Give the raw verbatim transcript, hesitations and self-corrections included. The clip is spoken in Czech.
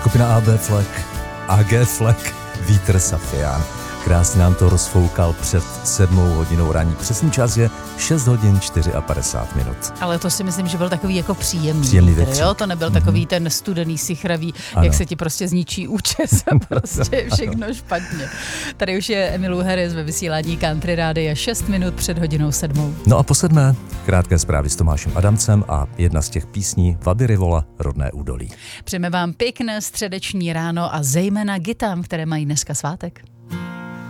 Skupina A B Fleck, A G Fleck, Vítr Safián. Krásně nám to rozfoukal před sedmou hodinou raní. Přesný čas je šest hodin padesát čtyři minut. Ale to si myslím, že byl takový jako příjemný. Příjemný vítr, větřík. jo? To nebyl mm-hmm. takový ten studený, sichravý, ano. jak se ti prostě zničí účes a prostě je všechno špatně. Tady už je Emmylou Harris ve vysílání Country Rádia šest minut před hodinou sedmou. No a po sedmé, krátké zprávy s Tomášem Adamcem a jedna z těch písní Vaby Rivola, Rodné údolí. Přejeme vám pěkné středeční ráno a zejména Gitám, které mají dneska svátek.